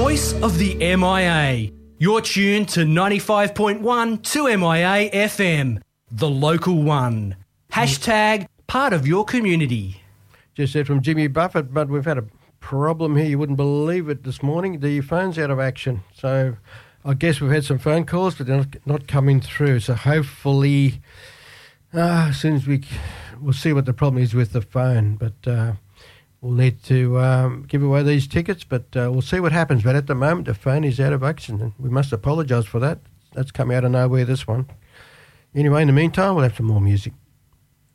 voice of the MIA. You're tuned to 95.1 2MIA FM, the local one. Hashtag part of your community. Just said from Jimmy Buffett, but we've had a problem here. You wouldn't believe it this morning. The phone's out of action. So I guess we've had some phone calls, but they're not coming through. So hopefully, as soon as we'll see what the problem is with the phone. But we'll need to give away these tickets, but we'll see what happens. But at the moment, the phone is out of action, and we must apologise for that. That's come out of nowhere, this one. Anyway, in the meantime, we'll have some more music.